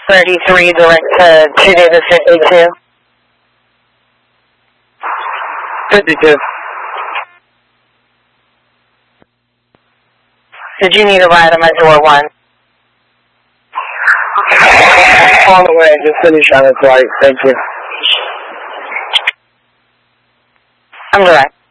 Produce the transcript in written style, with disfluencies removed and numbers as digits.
33, direct to 2 Davis 52. 52. Did you need a ride? I'm at door 1. On the way, just finished on the flight. Thank you. I'm direct.